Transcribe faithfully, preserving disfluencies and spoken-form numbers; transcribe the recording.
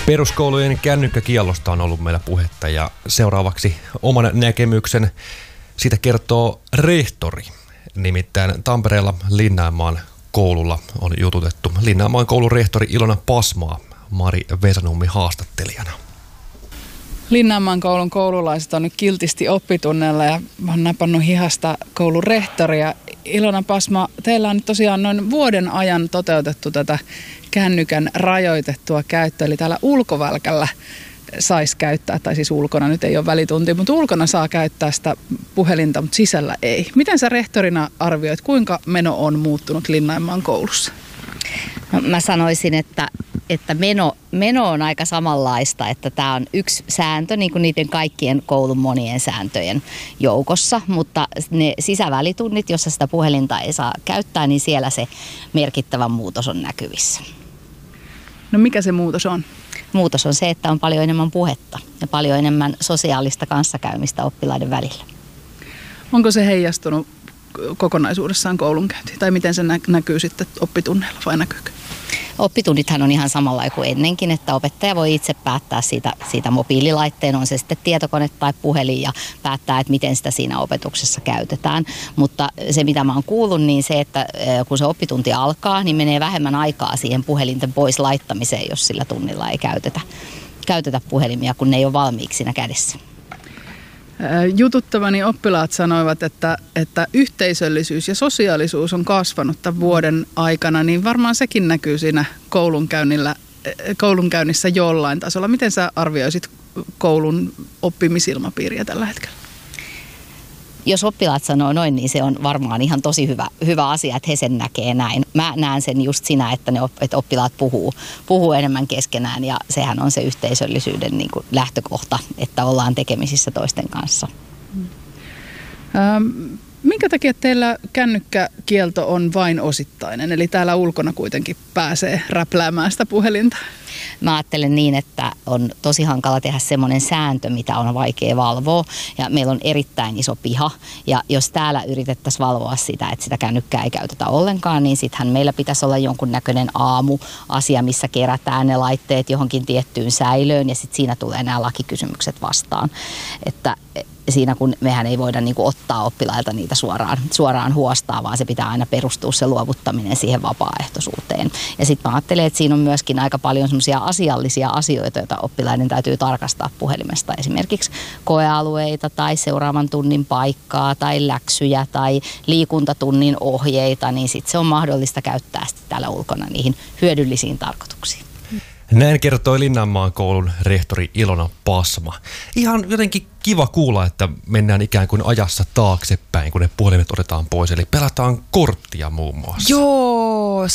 Peruskoulujen kännykkäkiellosta on ollut meillä puhetta ja seuraavaksi oman näkemyksen siitä kertoo rehtori. Nimittäin Tampereella Linnanmaan koululla on jututettu Linnanmaan koulun rehtori Ilona Pasmaa Mari Vesanummi haastattelijana. Linnanmaan koulun koululaiset on nyt kiltisti oppitunnella ja olen napannut hihasta koulun rehtoria. Ilona Pasma, teillä on nyt tosiaan noin vuoden ajan toteutettu tätä kännykän rajoitettua käyttöä, eli täällä ulkovälkällä saisi käyttää, tai siis ulkona nyt ei ole välitunti, mutta ulkona saa käyttää sitä puhelinta, mutta sisällä ei. Miten sä rehtorina arvioit, kuinka meno on muuttunut Linnanmaan koulussa? No, mä sanoisin, että, että meno, meno on aika samanlaista, että tämä on yksi sääntö niin kuin niiden kaikkien koulun monien sääntöjen joukossa, mutta ne sisävälitunnit, jossa sitä puhelinta ei saa käyttää, niin siellä se merkittävä muutos on näkyvissä. No mikä se muutos on? Muutos on se, että on paljon enemmän puhetta ja paljon enemmän sosiaalista kanssakäymistä oppilaiden välillä. Onko se heijastunut kokonaisuudessaan koulunkäyntiin? Tai miten se nä- näkyy sitten oppitunneilla vai näkyykö? Oppitunnithan on ihan samalla kuin ennenkin, että opettaja voi itse päättää siitä, siitä mobiililaitteen, on se sitten tietokone tai puhelin ja päättää, että miten sitä siinä opetuksessa käytetään. Mutta se mitä mä oon kuullut, niin se, että kun se oppitunti alkaa, niin menee vähemmän aikaa siihen puhelinten pois laittamiseen, jos sillä tunnilla ei käytetä, käytetä puhelimia, kun ne ei ole valmiiksi siinä kädessä. Jututtavani oppilaat sanoivat, että, että yhteisöllisyys ja sosiaalisuus on kasvanut tämän vuoden aikana, niin varmaan sekin näkyy siinä koulunkäynnillä, koulunkäynnissä jollain tasolla. Miten sä arvioisit koulun oppimisilmapiiriä tällä hetkellä? Jos oppilaat sanoo noin, niin se on varmaan ihan tosi hyvä, hyvä asia, että he sen näkee näin. Mä näen sen just sinä, että, ne, että oppilaat puhuu, puhuu enemmän keskenään ja sehän on se yhteisöllisyyden niin kuin lähtökohta, että ollaan tekemisissä toisten kanssa. Hmm. Ähm, minkä takia teillä kännykkäkielto on vain osittainen, eli täällä ulkona kuitenkin pääsee räpläämään sitä puhelinta? Mä ajattelen niin, että on tosi hankala tehdä semmoinen sääntö, mitä on vaikea valvoa. Ja meillä on erittäin iso piha. Ja jos täällä yritettäisiin valvoa sitä, että sitä kännykkää ei käytetä ollenkaan, niin sittenhän meillä pitäisi olla jonkunnäköinen aamuasia, missä kerätään ne laitteet johonkin tiettyyn säilöön. Ja sitten siinä tulee nämä lakikysymykset vastaan. Että siinä kun mehän ei voida niin kuin ottaa oppilailta niitä suoraan, suoraan huostaa, vaan se pitää aina perustua se luovuttaminen siihen vapaaehtoisuuteen. Ja sitten mä ajattelen, että siinä on myöskin aika paljon semmoisia asiallisia asioita, joita oppilaiden täytyy tarkastaa puhelimesta. Esimerkiksi koealueita tai seuraavan tunnin paikkaa tai läksyjä tai liikuntatunnin ohjeita, niin sitten se on mahdollista käyttää sitten täällä ulkona niihin hyödyllisiin tarkoituksiin. Näin kertoi Linnanmaan koulun rehtori Ilona Pasma. Ihan jotenkin kiva kuulla, että mennään ikään kuin ajassa taaksepäin, kun ne puhelimet otetaan pois. Eli pelataan korttia muun muassa. Joo,